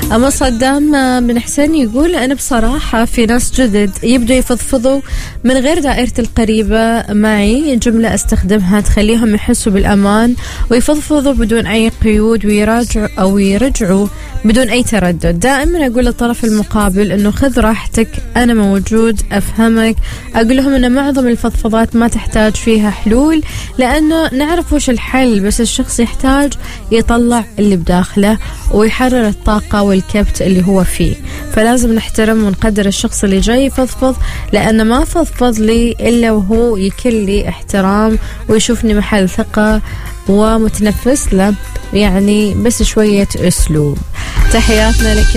أما صدام بن حسين يقول أنا بصراحة في ناس جدد يبدوا يفضفضوا من غير دائرة القريبة معي، جملة أستخدمها تخليهم يحسوا بالأمان ويفضفضوا بدون أي قيود ويرجعوا بدون أي تردد. دائما أقول للطرف المقابل أنه خذ راحتك، أنا موجود أفهمك. أقول لهم أن معظم الفضفضات ما تحتاج فيها حلول، لأنه نعرف وش الحل، بس الشخص يحتاج يطلع اللي بداخله ويحرر الطاقة والكبت اللي هو فيه. فلازم نحترم ونقدر الشخص اللي جاي يفضفض، لأنه ما فضفض لي إلا وهو يكل لي احترام ويشوفني محل ثقة ومتنفس له، يعني بس شوية أسلوب. تحياتنا لك